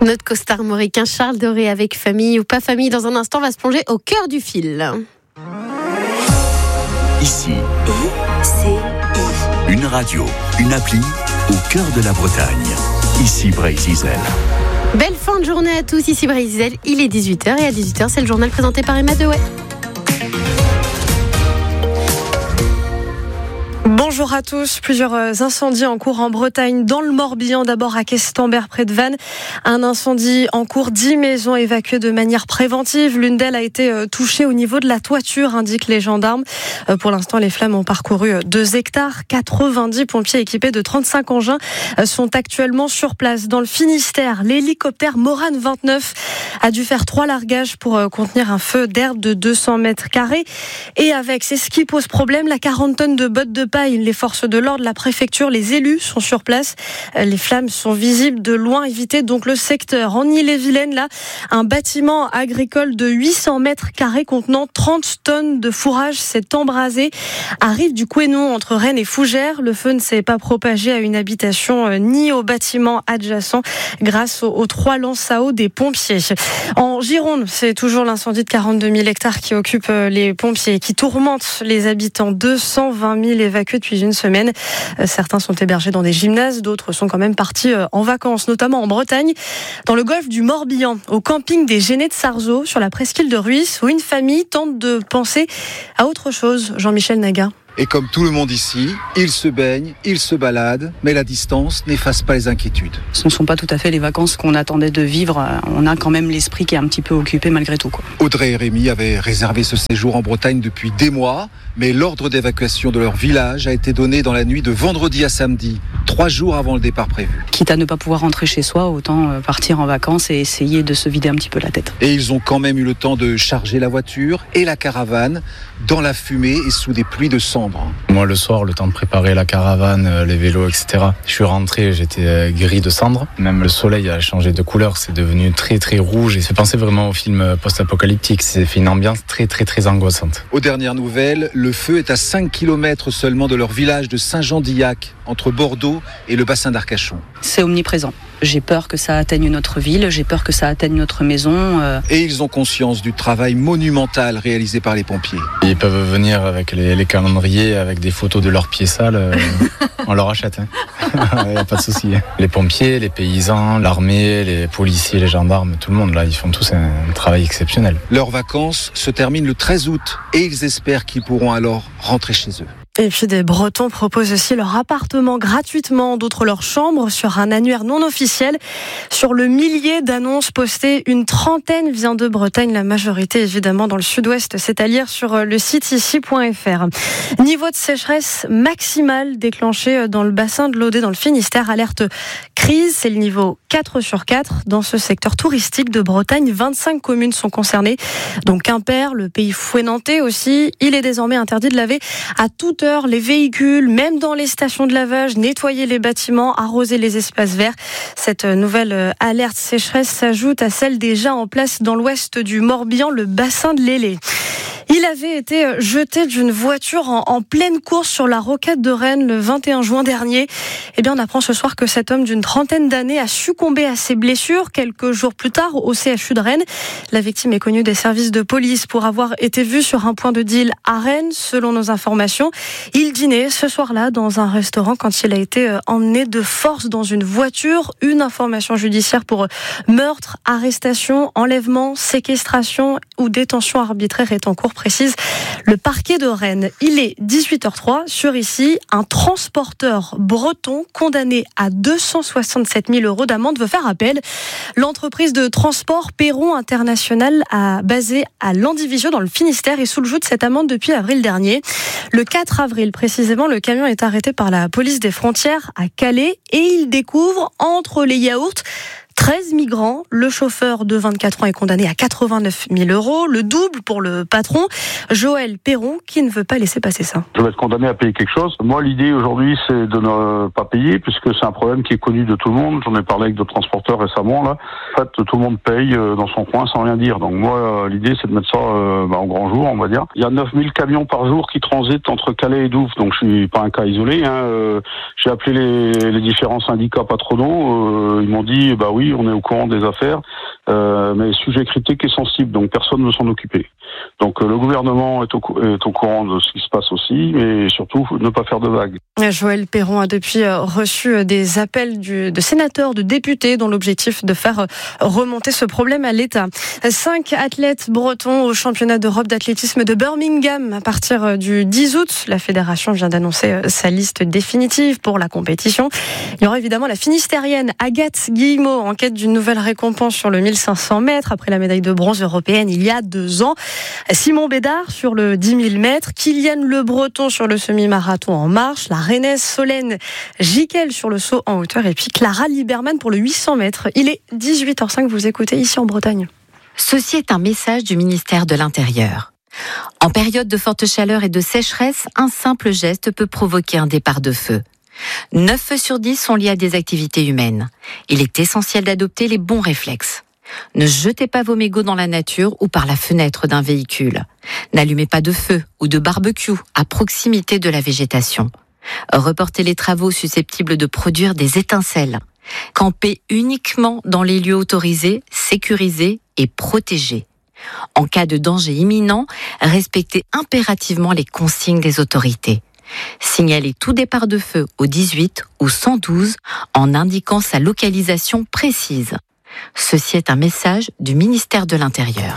Notre costard armoricain Charles Doré avec famille ou pas famille, dans un instant, va se plonger au cœur du fil. Ici, une radio, une appli au cœur de la Bretagne. Ici Brésil. Belle fin de journée à tous, ici Brésil. Il est 18h et à 18h, c'est le journal présenté par Emma Dewey. Bonjour à tous. Plusieurs incendies en cours en Bretagne, dans le Morbihan, d'abord à Questembert près de Vannes. Un incendie en cours, 10 maisons évacuées de manière préventive. L'une d'elles a été touchée au niveau de la toiture, indiquent les gendarmes. Pour l'instant, les flammes ont parcouru 2 hectares. 90 pompiers équipés de 35 engins sont actuellement sur place. Dans le Finistère, l'hélicoptère Morane 29 a dû faire 3 largages pour contenir un feu d'herbe de 200 mètres carrés. Et avec, c'est ce qui pose problème, la 40 tonnes de bottes de paille. Les forces de l'ordre, la préfecture, les élus sont sur place. Les flammes sont visibles de loin. Évitez donc le secteur. En Ille-et-Vilaine, là, un bâtiment agricole de 800 mètres carrés contenant 30 tonnes de fourrage s'est embrasé. Arrive du Couesnon entre Rennes et Fougères. Le feu ne s'est pas propagé à une habitation ni au bâtiment adjacent grâce aux 3 lances à eau des pompiers. En Gironde, c'est toujours l'incendie de 42 000 hectares qui occupe les pompiers, qui tourmente les habitants. 220 000 évacués depuis une semaine. Certains sont hébergés dans des gymnases, d'autres sont quand même partis en vacances, notamment en Bretagne, dans le golfe du Morbihan, au camping des Génets de Sarzeau, sur la presqu'île de Ruisse, où une famille tente de penser à autre chose. Jean-Michel Naga. Et comme tout le monde ici, ils se baignent, ils se baladent, mais la distance n'efface pas les inquiétudes. Ce ne sont pas tout à fait les vacances qu'on attendait de vivre. On a quand même l'esprit qui est un petit peu occupé malgré tout, quoi. Audrey et Rémi avaient réservé ce séjour en Bretagne depuis des mois, mais l'ordre d'évacuation de leur village a été donné dans la nuit de vendredi à samedi, 3 jours avant le départ prévu. Quitte à ne pas pouvoir rentrer chez soi, autant partir en vacances et essayer de se vider un petit peu la tête. Et ils ont quand même eu le temps de charger la voiture et la caravane dans la fumée et sous des pluies de cendres. Moi, le soir, le temps de préparer la caravane, les vélos, etc. Je suis rentré, j'étais gris de cendres. Même le soleil a changé de couleur, c'est devenu très très rouge. Et ça fait penser vraiment au film post-apocalyptique. C'est fait une ambiance très très très angoissante. Aux dernières nouvelles, le feu est à 5 km seulement de leur village de Saint-Jean-d'Illac, entre Bordeaux et le bassin d'Arcachon. C'est omniprésent. J'ai peur que ça atteigne notre ville, j'ai peur que ça atteigne notre maison. Et ils ont conscience du travail monumental réalisé par les pompiers. Ils peuvent venir avec les calendriers, avec des photos de leurs pieds sales, on leur achète. Il n'y a pas de souci. Les pompiers, les paysans, l'armée, les policiers, les gendarmes, tout le monde, là, ils font tous un travail exceptionnel. Leurs vacances se terminent le 13 août et ils espèrent qu'ils pourront alors rentrer chez eux. Et puis des Bretons proposent aussi leur appartement gratuitement, d'autres leur chambre, sur un annuaire non officiel. Sur le millier d'annonces postées, une trentaine vient de Bretagne, la majorité évidemment dans le sud-ouest. C'est à lire sur le site ici.fr. Niveau de sécheresse maximale déclenché dans le bassin de l'Audet dans le Finistère. Alerte crise, c'est le niveau 4 sur 4 dans ce secteur touristique de Bretagne. 25 communes sont concernées, donc Quimper, le pays fouenantais aussi. Il est désormais interdit de laver à toute heure les véhicules, même dans les stations de lavage, nettoyer les bâtiments, arroser les espaces verts. Cette nouvelle alerte sécheresse s'ajoute à celle déjà en place dans l'ouest du Morbihan, le bassin de l'Ailée. Il avait été jeté d'une voiture en pleine course sur la rocade de Rennes le 21 juin dernier. Eh bien, on apprend ce soir que cet homme d'une trentaine d'années a succombé à ses blessures quelques jours plus tard au CHU de Rennes. La victime est connue des services de police pour avoir été vue sur un point de deal à Rennes, selon nos informations. Il dînait ce soir-là dans un restaurant quand il a été emmené de force dans une voiture. Une information judiciaire pour meurtre, arrestation, enlèvement, séquestration ou détention arbitraire est en cours, précise le parquet de Rennes. Il est 18h03 sur Ici. Un transporteur breton condamné à 267 000 € d'amende veut faire appel. L'entreprise de transport Perron International basée à Landivisiau dans le Finistère est sous le joug de cette amende depuis avril dernier. Le 4 avril précisément, le camion est arrêté par la police des frontières à Calais et il découvre entre les yaourts 13 migrants. Le chauffeur de 24 ans est condamné à 89 000 €, le double pour le patron, Joël Perron, qui ne veut pas laisser passer ça. Je vais être condamné à payer quelque chose. Moi, l'idée aujourd'hui, c'est de ne pas payer, puisque c'est un problème qui est connu de tout le monde. J'en ai parlé avec d'autres transporteurs récemment, là. En fait, tout le monde paye dans son coin sans rien dire. Donc moi, l'idée, c'est de mettre ça en grand jour, on va dire. Il y a 9000 camions par jour qui transitent entre Calais et Douvres, donc je suis pas un cas isolé. J'ai appelé les différents syndicats patronaux. Ils m'ont dit, oui, on est au courant des affaires, mais sujet critique et sensible, donc personne ne veut s'en occuper. Donc le gouvernement est au courant de ce qui se passe aussi, mais surtout ne pas faire de vagues. Joël Perron a depuis reçu des appels de sénateurs, de députés, dont l'objectif de faire remonter ce problème à l'État. 5 athlètes bretons au championnat d'Europe d'athlétisme de Birmingham à partir du 10 août. La fédération vient d'annoncer sa liste définitive pour la compétition. Il y aura évidemment la finistérienne Agathe Guillemot en quête d'une nouvelle récompense sur le 1500 mètres après la médaille de bronze européenne il y a 2 ans. Simon Bédard sur le 10 000 mètres, Kylian Le Breton sur le semi-marathon en marche, la Rennaise Solène Giquel sur le saut en hauteur et puis Clara Liberman pour le 800 mètres. Il est 18h05, vous écoutez ici en Bretagne. Ceci est un message du ministère de l'Intérieur. En période de forte chaleur et de sécheresse, un simple geste peut provoquer un départ de feu. 9 feux sur 10 sont liés à des activités humaines. Il est essentiel d'adopter les bons réflexes. Ne jetez pas vos mégots dans la nature ou par la fenêtre d'un véhicule. N'allumez pas de feu ou de barbecue à proximité de la végétation. Reportez les travaux susceptibles de produire des étincelles. Campez uniquement dans les lieux autorisés, sécurisés et protégés. En cas de danger imminent, respectez impérativement les consignes des autorités. Signalez tout départ de feu au 18 ou 112 en indiquant sa localisation précise. Ceci est un message du ministère de l'Intérieur.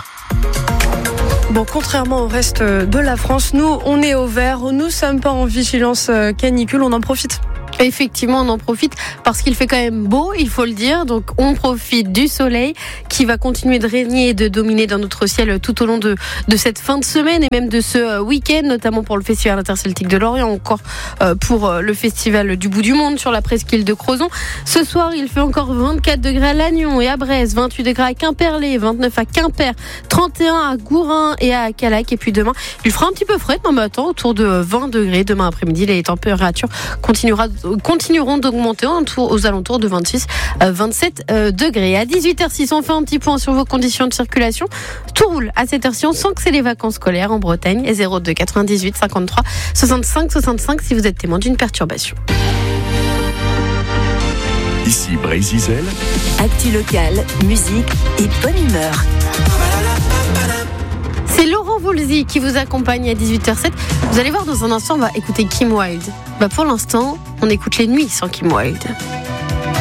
Bon, contrairement au reste de la France, nous, on est au vert, nous ne sommes pas en vigilance canicule, on en profite. Effectivement, on en profite parce qu'il fait quand même beau, il faut le dire. Donc, on profite du soleil qui va continuer de régner et de dominer dans notre ciel tout au long de cette fin de semaine et même de ce week-end, notamment pour le Festival interceltique de Lorient, encore pour le Festival du bout du monde sur la presqu'île de Crozon. Ce soir, il fait encore 24 degrés à Lannion et à Brest, 28 degrés à Quimperlé, 29 à Quimper, 31 à Gourin et à Calac. Et puis demain, il fera un petit peu frais demain matin, autour de 20 degrés. Demain après-midi, les températures continueront d'augmenter aux alentours de 26-27 degrés. À 18h06, on fait un petit point sur vos conditions de circulation. Tout roule à cette heure-ci. On sent que c'est les vacances scolaires en Bretagne. Et 02 98 53 65 65 si vous êtes témoin d'une perturbation. Ici Brésil. Actu locale, musique et bonne humeur. C'est Laurent Voulzy qui vous accompagne à 18h07. Vous allez voir dans un instant, on va écouter Kim Wilde. Pour l'instant, on écoute Les Nuits sans Kim Wilde.